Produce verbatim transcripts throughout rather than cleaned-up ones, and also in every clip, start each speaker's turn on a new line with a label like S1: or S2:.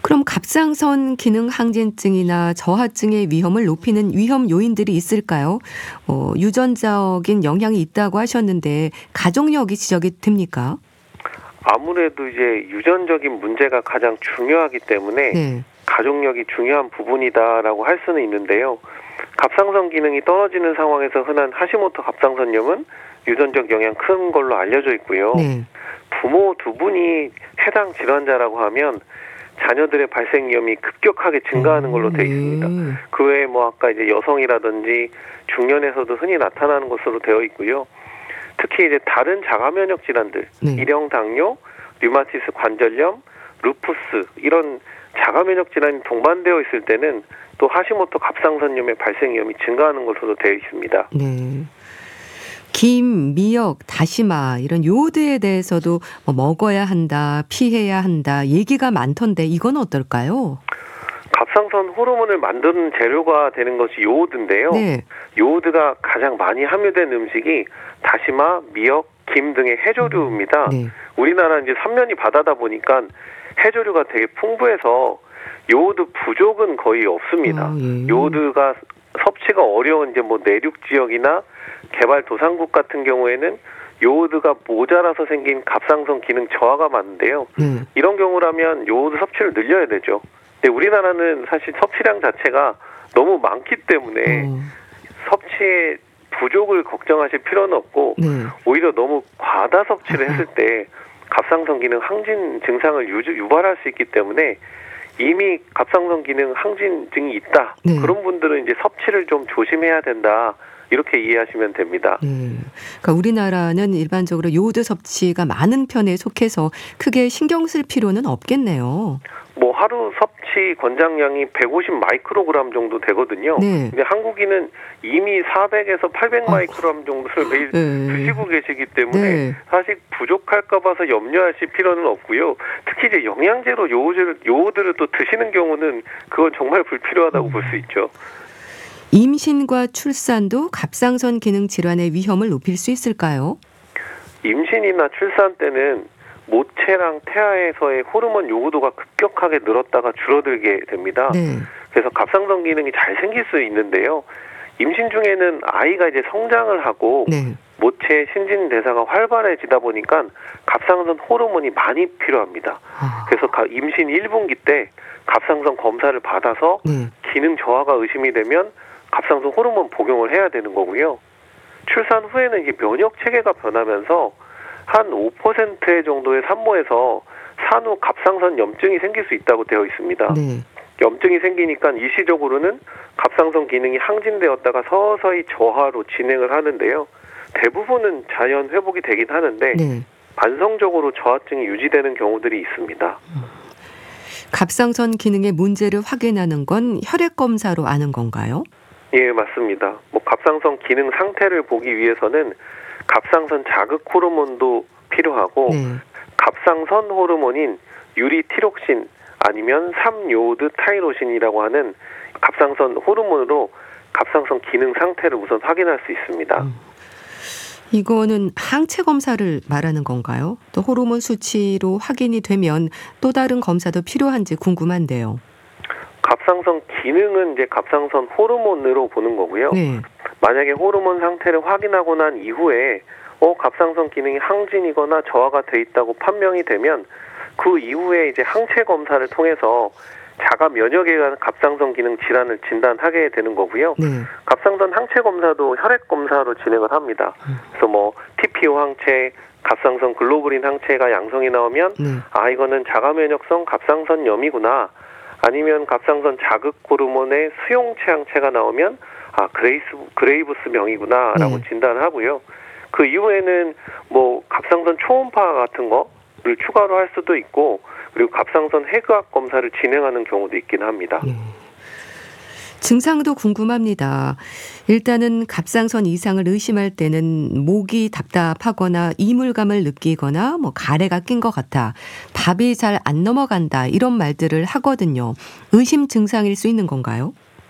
S1: 그럼 갑상선 기능 항진증이나 저하증의 위험을 높이는 위험 요인들이 있을까요? 어, 유전적인 영향이 있다고 하셨는데 가족력이 지적이 됩니까?
S2: 아무래도 이제 유전적인 문제가 가장 중요하기 때문에
S1: 네.
S2: 가족력이 중요한 부분이다라고 할 수는 있는데요. 갑상선 기능이 떨어지는 상황에서 흔한 하시모토 갑상선염은 유전적 영향 큰 걸로 알려져 있고요.
S1: 네.
S2: 부모 두 분이 해당 질환자라고 하면 자녀들의 발생 위험이 급격하게 증가하는 걸로 되어 있습니다.
S1: 네.
S2: 그 외에 뭐 아까 이제 여성이라든지 중년에서도 흔히 나타나는 것으로 되어 있고요. 특히 이제 다른 자가 면역 질환들,
S1: 네.
S2: 일형 당뇨, 류마티스 관절염, 루푸스 이런 자가 면역 질환이 동반되어 있을 때는 또 하시모토 갑상선염의 발생 위험이 증가하는 것으로 되어 있습니다.
S1: 네. 김, 미역, 다시마 이런 요오드에 대해서도 뭐 먹어야 한다, 피해야 한다 얘기가 많던데 이건 어떨까요?
S2: 갑상선 호르몬을 만드는 재료가 되는 것이 요오드인데요.
S1: 네.
S2: 요오드가 가장 많이 함유된 음식이 다시마, 미역, 김 등의 해조류입니다.
S1: 네.
S2: 우리나라 이제 삼면이 바다다 보니까 해조류가 되게 풍부해서 요오드 부족은 거의 없습니다.
S1: 아, 예.
S2: 요오드가 섭취가 어려운 이제 뭐 내륙 지역이나 개발도상국 같은 경우에는 요오드가 모자라서 생긴 갑상선 기능 저하가 많은데요.
S1: 네.
S2: 이런 경우라면 요오드 섭취를 늘려야 되죠. 근데 우리나라는 사실 섭취량 자체가 너무 많기 때문에
S1: 어.
S2: 섭취의 부족을 걱정하실 필요는 없고
S1: 네.
S2: 오히려 너무 과다 섭취를 했을 때 갑상선 기능 항진 증상을 유, 유발할 수 있기 때문에 이미 갑상선 기능 항진증이 있다.
S1: 네.
S2: 그런 분들은 이제 섭취를 좀 조심해야 된다. 이렇게 이해하시면 됩니다.
S1: 네. 그러니까 우리나라는 일반적으로 요오드 섭취가 많은 편에 속해서 크게 신경 쓸 필요는 없겠네요.
S2: 뭐 하루 섭취 권장량이 백오십 마이크로그램 정도 되거든요.
S1: 네.
S2: 근데 한국인은 이미 사백에서 팔백 마이크로그램 정도를 매일
S1: 네.
S2: 드시고 계시기 때문에
S1: 네.
S2: 사실 부족할까 봐서 염려하실 필요는 없고요. 특히 이제 영양제로 요오드를, 요오드를 또 드시는 경우는 그건 정말 불필요하다고
S1: 음.
S2: 볼 수 있죠.
S1: 임신과 출산도 갑상선 기능 질환의 위험을 높일 수 있을까요?
S2: 임신이나 출산 때는 모체랑 태아에서의 호르몬 요구도가 급격하게 늘었다가 줄어들게 됩니다.
S1: 네.
S2: 그래서 갑상선 기능이 잘 생길 수 있는데요. 임신 중에는 아이가 이제 성장을 하고
S1: 네.
S2: 모체의 신진대사가 활발해지다 보니까 갑상선 호르몬이 많이 필요합니다.
S1: 아.
S2: 그래서 임신 일 분기 때 갑상선 검사를 받아서
S1: 네.
S2: 기능 저하가 의심이 되면 갑상선 호르몬 복용을 해야 되는 거고요. 출산 후에는 이게 면역 체계가 변하면서 한 오 퍼센트 정도의 산모에서 산후 갑상선 염증이 생길 수 있다고 되어 있습니다.
S1: 네.
S2: 염증이 생기니까 일시적으로는 갑상선 기능이 항진되었다가 서서히 저하로 진행을 하는데요. 대부분은 자연 회복이 되긴 하는데
S1: 네.
S2: 만성적으로 저하증이 유지되는 경우들이 있습니다.
S1: 갑상선 기능의 문제를 확인하는 건 혈액 검사로 아는 건가요?
S2: 예, 맞습니다. 뭐 갑상선 기능 상태를 보기 위해서는 갑상선 자극 호르몬도 필요하고
S1: 네.
S2: 갑상선 호르몬인 유리티록신 아니면 삼 요오드 타이로신이라고 하는 갑상선 호르몬으로 갑상선 기능 상태를 우선 확인할 수 있습니다.
S1: 음. 이거는 항체 검사를 말하는 건가요? 또 호르몬 수치로 확인이 되면 또 다른 검사도 필요한지 궁금한데요.
S2: 갑상선 기능은 이제 갑상선 호르몬으로 보는 거고요.
S1: 네.
S2: 만약에 호르몬 상태를 확인하고 난 이후에 어 갑상선 기능이 항진이거나 저하가 돼 있다고 판명이 되면 그 이후에 이제 항체 검사를 통해서 자가 면역에 관한 갑상선 기능 질환을 진단하게 되는 거고요.
S1: 네.
S2: 갑상선 항체 검사도 혈액 검사로 진행을 합니다. 그래서 뭐 티피오 항체, 갑상선 글로불린 항체가 양성이 나오면
S1: 네.
S2: 아 이거는 자가 면역성 갑상선염이구나. 아니면 갑상선 자극 호르몬의 수용체 항체가 나오면 아 그레이스 그레이브스병이구나라고
S1: 네.
S2: 진단을 하고요. 그 이후에는 뭐 갑상선 초음파 같은 거를 추가로 할 수도 있고 그리고 갑상선 해부학 검사를 진행하는 경우도 있긴 합니다.
S1: 네. 증상도 궁금합니다. 일단은 갑상선 이상을 의심할 때는 목이 답답하거나 이물감을 느끼거나 뭐 가래가 낀 것 같아 밥이 잘 안 넘어간다 이런 말들을 하거든요. 의심 증상일 수 있는 건가요?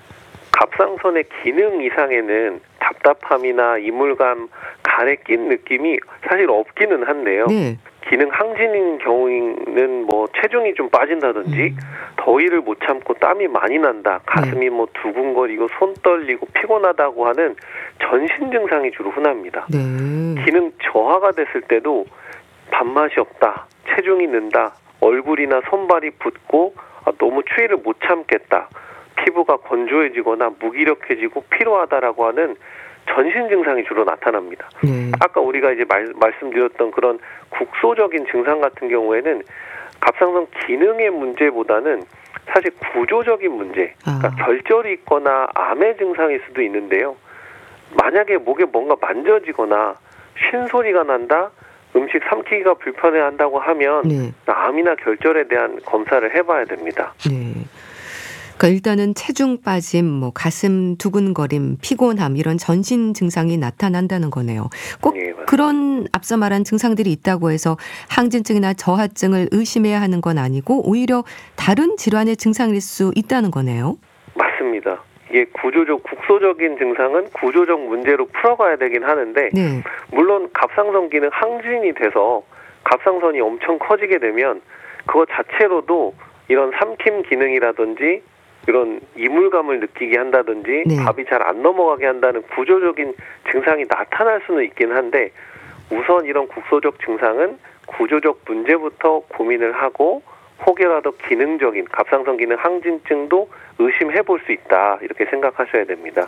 S2: 갑상선의 기능 이상에는 답답함이나 이물감, 가래 낀 느낌이 사실 없기는 한데요.
S1: 네.
S2: 기능 항진인 경우에는 뭐 체중이 좀 빠진다든지
S1: 음.
S2: 더위를 못 참고 땀이 많이 난다, 가슴이 뭐 두근거리고 손 떨리고 피곤하다고 하는 전신 증상이 주로 흔합니다.
S1: 네.
S2: 기능 저하가 됐을 때도 밥맛이 없다, 체중이 는다, 얼굴이나 손발이 붓고 아, 너무 추위를 못 참겠다, 피부가 건조해지거나 무기력해지고 피로하다라고 하는 전신 증상이 주로 나타납니다.
S1: 네.
S2: 아까 우리가 이제 말, 말씀드렸던 그런 국소적인 증상 같은 경우에는 갑상선 기능의 문제보다는 사실 구조적인 문제, 그러니까
S1: 아.
S2: 결절이 있거나 암의 증상일 수도 있는데요. 만약에 목에 뭔가 만져지거나 쉰 소리가 난다, 음식 삼키기가 불편해한다고 하면
S1: 네.
S2: 암이나 결절에 대한 검사를 해봐야 됩니다.
S1: 네. 그러니까 일단은 체중 빠짐, 뭐 가슴 두근거림, 피곤함 이런 전신 증상이 나타난다는 거네요. 꼭
S2: 예, 맞습니다.
S1: 그런 앞서 말한 증상들이 있다고 해서 항진증이나 저하증을 의심해야 하는 건 아니고 오히려 다른 질환의 증상일 수 있다는 거네요.
S2: 맞습니다. 이게 구조적, 국소적인 증상은 구조적 문제로 풀어가야 되긴 하는데
S1: 네.
S2: 물론 갑상선 기능 항진이 돼서 갑상선이 엄청 커지게 되면 그거 자체로도 이런 삼킴 기능이라든지 이런 이물감을 느끼게 한다든지
S1: 네.
S2: 밥이 잘 안 넘어가게 한다는 구조적인 증상이 나타날 수는 있긴 한데 우선 이런 국소적 증상은 구조적 문제부터 고민을 하고 혹여라도 기능적인 갑상선 기능 항진증도 의심해 볼 수 있다, 이렇게 생각하셔야 됩니다.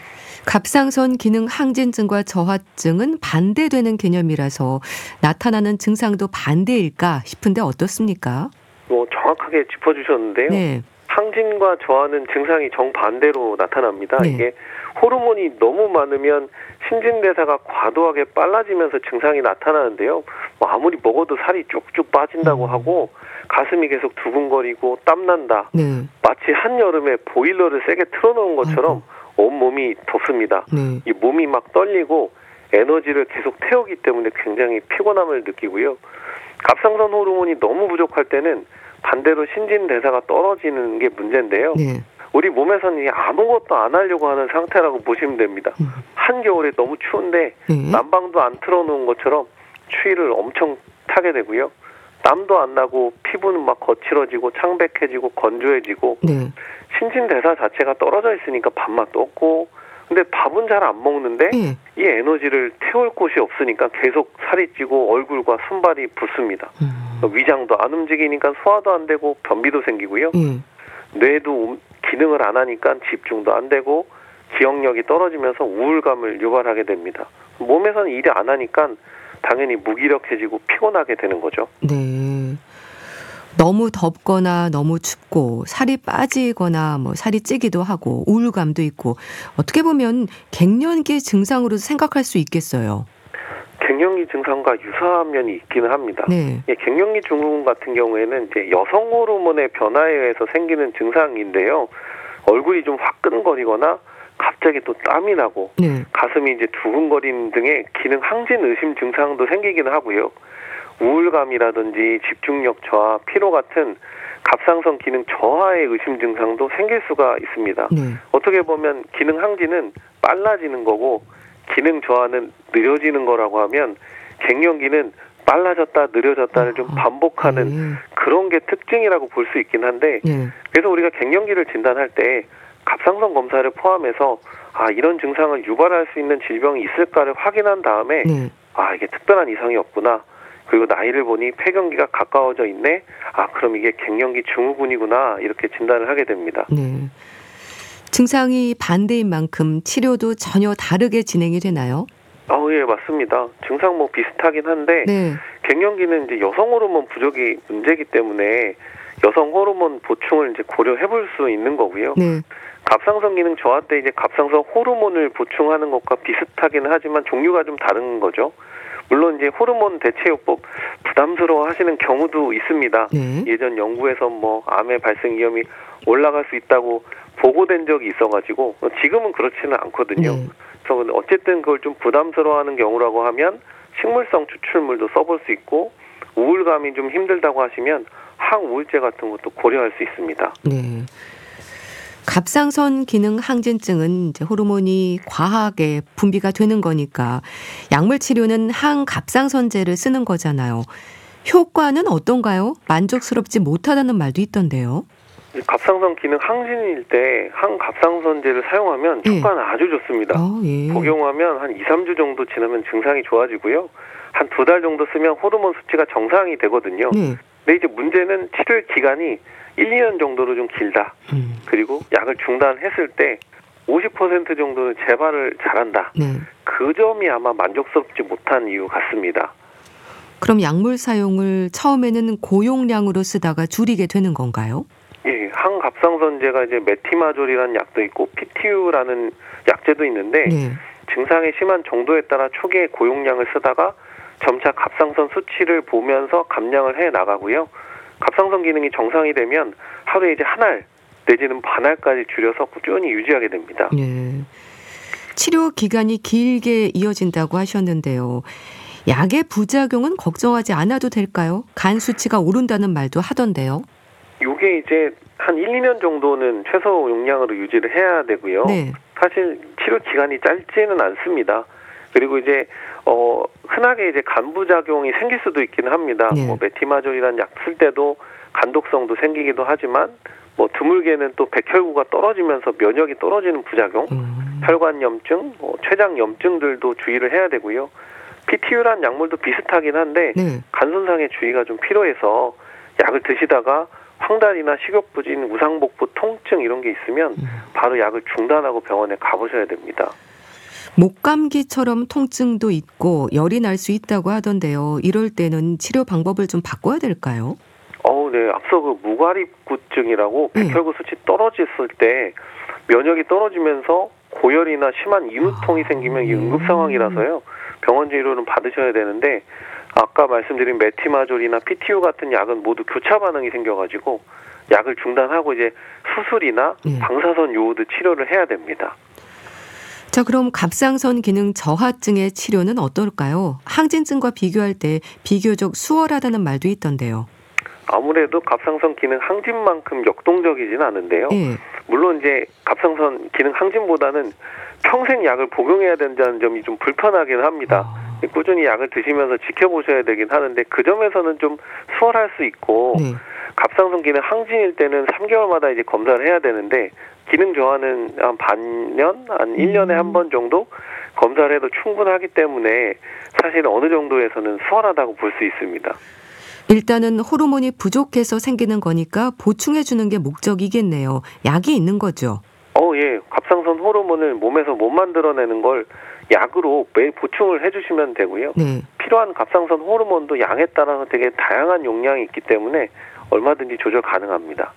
S1: 갑상선 기능 항진증과 저하증은 반대되는 개념이라서 나타나는 증상도 반대일까 싶은데 어떻습니까?
S2: 뭐 정확하게 짚어주셨는데요.
S1: 네.
S2: 항진과 저하는 증상이 정반대로 나타납니다.
S1: 네.
S2: 이게 호르몬이 너무 많으면 신진대사가 과도하게 빨라지면서 증상이 나타나는데요. 뭐 아무리 먹어도 살이 쭉쭉 빠진다고
S1: 음.
S2: 하고 가슴이 계속 두근거리고 땀난다.
S1: 네.
S2: 마치 한여름에 보일러를 세게 틀어놓은 것처럼 온몸이 덥습니다.
S1: 네.
S2: 이 몸이 막 떨리고 에너지를 계속 태우기 때문에 굉장히 피곤함을 느끼고요. 갑상선 호르몬이 너무 부족할 때는 반대로 신진대사가 떨어지는 게 문제인데요.
S1: 네.
S2: 우리 몸에서는 이제 아무것도 안 하려고 하는 상태라고 보시면 됩니다.
S1: 음.
S2: 한겨울에 너무 추운데
S1: 네.
S2: 난방도 안 틀어놓은 것처럼 추위를 엄청 타게 되고요. 땀도 안 나고 피부는 막 거칠어지고 창백해지고 건조해지고
S1: 네.
S2: 신진대사 자체가 떨어져 있으니까 밥맛도 없고, 근데 밥은 잘 안 먹는데
S1: 네.
S2: 이 에너지를 태울 곳이 없으니까 계속 살이 찌고 얼굴과 손발이 붓습니다.
S1: 음.
S2: 위장도 안 움직이니까 소화도 안 되고 변비도 생기고요.
S1: 네.
S2: 뇌도 기능을 안 하니까 집중도 안 되고 기억력이 떨어지면서 우울감을 유발하게 됩니다. 몸에서는 일이 안 하니까 당연히 무기력해지고 피곤하게 되는 거죠.
S1: 네. 너무 덥거나 너무 춥고 살이 빠지거나 뭐 살이 찌기도 하고 우울감도 있고 어떻게 보면 갱년기 증상으로 생각할 수 있겠어요.
S2: 갱년기 증상과 유사한 면이 있기는 합니다.
S1: 네.
S2: 예, 갱년기 증후군 같은 경우에는 이제 여성 호르몬의 변화에 의해서 생기는 증상인데요. 얼굴이 좀 화끈거리거나 갑자기 또 땀이 나고
S1: 네.
S2: 가슴이 이제 두근거리는 등의 기능 항진 의심 증상도 생기기는 하고요. 우울감이라든지 집중력 저하, 피로 같은 갑상선 기능 저하의 의심 증상도 생길 수가 있습니다.
S1: 네.
S2: 어떻게 보면 기능 항진은 빨라지는 거고 기능 저하는 느려지는 거라고 하면 갱년기는 빨라졌다 느려졌다를 좀 반복하는
S1: 네.
S2: 그런 게 특징이라고 볼 수 있긴 한데
S1: 네.
S2: 그래서 우리가 갱년기를 진단할 때 갑상선 검사를 포함해서 아 이런 증상을 유발할 수 있는 질병이 있을까를 확인한 다음에
S1: 네.
S2: 아 이게 특별한 이상이 없구나. 그리고 나이를 보니 폐경기가 가까워져 있네. 아 그럼 이게 갱년기 증후군이구나. 이렇게 진단을 하게 됩니다.
S1: 네. 증상이 반대인 만큼 치료도 전혀 다르게 진행이 되나요?
S2: 아, 예, 맞습니다. 증상 뭐 비슷하긴 한데
S1: 네.
S2: 갱년기는 이제 여성 호르몬 부족이 문제이기 때문에 여성 호르몬 보충을 이제 고려해 볼 수 있는 거고요.
S1: 네.
S2: 갑상선 기능 저하 때 이제 갑상선 호르몬을 보충하는 것과 비슷하기는 하지만 종류가 좀 다른 거죠. 물론 이제 호르몬 대체요법 부담스러워 하시는 경우도 있습니다.
S1: 네.
S2: 예전 연구에서 뭐 암의 발생 위험이 올라갈 수 있다고 보고된 적이 있어가지고 지금은 그렇지는 않거든요.
S1: 네.
S2: 그래서 어쨌든 그걸 좀 부담스러워하는 경우라고 하면 식물성 추출물도 써볼 수 있고 우울감이 좀 힘들다고 하시면 항우울제 같은 것도 고려할 수 있습니다.
S1: 네. 갑상선 기능 항진증은 이제 호르몬이 과하게 분비가 되는 거니까 약물 치료는 항갑상선제를 쓰는 거잖아요. 효과는 어떤가요? 만족스럽지 못하다는 말도 있던데요.
S2: 갑상선 기능 항진일 때 항갑상선제를 사용하면
S1: 예.
S2: 효과는 아주 좋습니다.
S1: 어, 예.
S2: 복용하면 한 이, 삼 주 정도 지나면 증상이 좋아지고요. 한 두 달 정도 쓰면 호르몬 수치가 정상이 되거든요.
S1: 네.
S2: 근데 이제 문제는 치료 기간이 일, 이 년 정도로 좀 길다.
S1: 음.
S2: 그리고 약을 중단했을 때 오십 퍼센트 정도는 재발을 잘한다.
S1: 네.
S2: 그 점이 아마 만족스럽지 못한 이유 같습니다.
S1: 그럼 약물 사용을 처음에는 고용량으로 쓰다가 줄이게 되는 건가요?
S2: 예, 항갑상선제가 이제 메티마졸이라는 약도 있고 피티유라는 약제도 있는데
S1: 네.
S2: 증상이 심한 정도에 따라 초기에 고용량을 쓰다가 점차 갑상선 수치를 보면서 감량을 해 나가고요. 갑상선 기능이 정상이 되면 하루에 이제 한 알 내지는 반알까지 줄여서 꾸준히 유지하게 됩니다.
S1: 네. 치료 기간이 길게 이어진다고 하셨는데요. 약의 부작용은 걱정하지 않아도 될까요? 간 수치가 오른다는 말도 하던데요.
S2: 요게 이제 한 일, 이 년 정도는 최소 용량으로 유지를 해야 되고요.
S1: 네.
S2: 사실 치료 기간이 짧지는 않습니다. 그리고 이제 어 흔하게 이제 간 부작용이 생길 수도 있기는 합니다.
S1: 네.
S2: 뭐 메티마졸이라는 약 쓸 때도 간독성도 생기기도 하지만 뭐 드물게는 또 백혈구가 떨어지면서 면역이 떨어지는 부작용,
S1: 음.
S2: 혈관염증, 뭐 췌장염증들도 주의를 해야 되고요. 피티유라는 약물도 비슷하긴 한데
S1: 네.
S2: 간 손상에 주의가 좀 필요해서 약을 드시다가 황달이나 식욕부진, 우상복부 통증 이런 게 있으면
S1: 음.
S2: 바로 약을 중단하고 병원에 가보셔야 됩니다.
S1: 목감기처럼 통증도 있고 열이 날 수 있다고 하던데요. 이럴 때는 치료 방법을 좀 바꿔야 될까요?
S2: 어우, 네. 앞서 그 무과립구증이라고
S1: 네.
S2: 백혈구 수치 떨어졌을 때 면역이 떨어지면서 고열이나 심한 인후통이 생기면 이게 응급 상황이라서요. 병원 진료는 받으셔야 되는데 아까 말씀드린 메티마졸이나 피티유 같은 약은 모두 교차 반응이 생겨가지고 약을 중단하고 이제 수술이나
S1: 네.
S2: 방사선 요오드 치료를 해야 됩니다.
S1: 자, 그럼 갑상선 기능 저하증의 치료는 어떨까요? 항진증과 비교할 때 비교적 수월하다는 말도 있던데요.
S2: 아무래도 갑상선 기능 항진만큼 역동적이진 않은데요.
S1: 예.
S2: 물론 이제 갑상선 기능 항진보다는 평생 약을 복용해야 된다는 점이 좀 불편하긴 합니다.
S1: 아.
S2: 꾸준히 약을 드시면서 지켜보셔야 되긴 하는데 그 점에서는 좀 수월할 수 있고
S1: 네.
S2: 갑상선 기능 항진일 때는 삼 개월마다 이제 검사를 해야 되는데 기능 저하는 한 반년, 한 일 년에 한 번 정도 검사를 해도 충분하기 때문에 사실 어느 정도에서는 수월하다고 볼 수 있습니다.
S1: 일단은 호르몬이 부족해서 생기는 거니까 보충해 주는 게 목적이겠네요. 약이 있는 거죠.
S2: 어, 예. 갑상선 호르몬을 몸에서 못 만들어내는 걸 약으로 매일 보충을 해주시면 되고요.
S1: 네.
S2: 필요한 갑상선 호르몬도 양에 따라서 되게 다양한 용량이 있기 때문에 얼마든지 조절 가능합니다.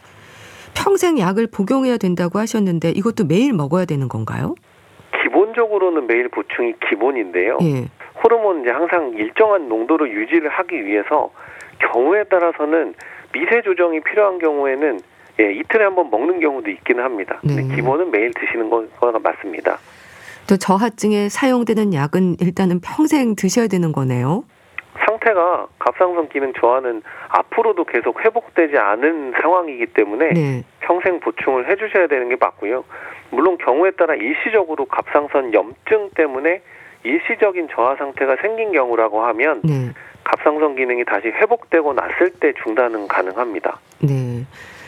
S1: 평생 약을 복용해야 된다고 하셨는데 이것도 매일 먹어야 되는 건가요?
S2: 기본적으로는 매일 보충이 기본인데요.
S1: 예.
S2: 호르몬은 이제 항상 일정한 농도로 유지를 하기 위해서 경우에 따라서는 미세 조정이 필요한 경우에는 예, 이틀에 한 번 먹는 경우도 있기는 합니다. 근데
S1: 네.
S2: 기본은 매일 드시는 거가 맞습니다.
S1: 또 저하증에 사용되는 약은 일단은 평생 드셔야 되는 거네요.
S2: 상태가 갑상선 기능 저하는 앞으로도 계속 회복되지 않은 상황이기 때문에
S1: 네.
S2: 평생 보충을 해주셔야 되는 게 맞고요. 물론 경우에 따라 일시적으로 갑상선 염증 때문에 일시적인 저하 상태가 생긴 경우라고 하면
S1: 네.
S2: 갑상선 기능이 다시 회복되고 났을 때 중단은 가능합니다.
S1: 네.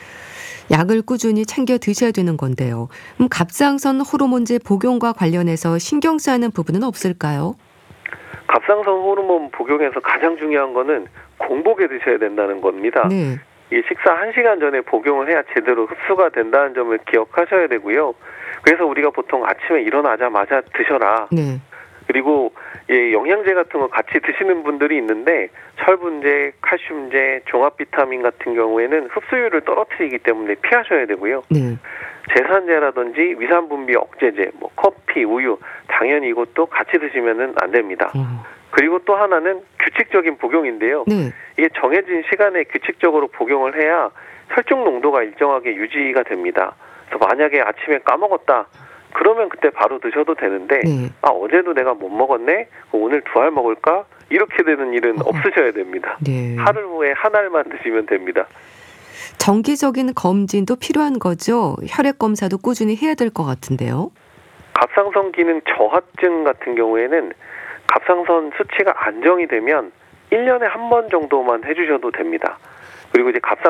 S1: 약을 꾸준히 챙겨 드셔야 되는 건데요. 그럼 갑상선 호르몬제 복용과 관련해서 신경 쓰이는 부분은 없을까요?
S2: 갑상선 호르몬 복용에서 가장 중요한 거는 공복에 드셔야 된다는 겁니다.
S1: 네.
S2: 이 식사 한 시간 전에 복용을 해야 제대로 흡수가 된다는 점을 기억하셔야 되고요. 그래서 우리가 보통 아침에 일어나자마자 드셔라.
S1: 네.
S2: 그리고 예, 영양제 같은 거 같이 드시는 분들이 있는데 철분제, 칼슘제, 종합 비타민 같은 경우에는 흡수율을 떨어뜨리기 때문에 피하셔야 되고요.
S1: 네.
S2: 제산제라든지 위산 분비 억제제, 뭐 커피, 우유 당연히 이것도 같이 드시면은 안 됩니다.
S1: 어.
S2: 그리고 또 하나는 규칙적인 복용인데요.
S1: 네.
S2: 이게 정해진 시간에 규칙적으로 복용을 해야 혈중 농도가 일정하게 유지가 됩니다. 그래서 만약에 아침에 까먹었다. 그러면 그때 바로 드셔도 되는데
S1: 네.
S2: 아 어제도 내가 못 먹었네? 오늘 두 알 먹을까? 이렇게 되는 일은
S1: 어.
S2: 없으셔야 됩니다.
S1: 네.
S2: 하루 후에 한 알만 드시면 됩니다.
S1: 정기적인 검진도 필요한 거죠? 혈액 검사도 꾸준히 해야 될 것 같은데요.
S2: 갑상선 기능 저하증 같은 경우에는 갑상선 수치가 안정이 되면 일 년에 한 번 정도만 해주셔도 됩니다. 그리고 이제 갑상